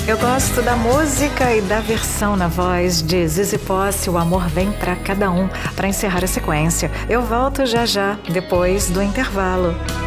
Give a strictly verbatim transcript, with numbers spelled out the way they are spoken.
Eu gosto da música e da versão na voz de Zizi Posse, O Amor Vem Pra Cada Um, para encerrar a sequência. Eu volto já já, depois do intervalo.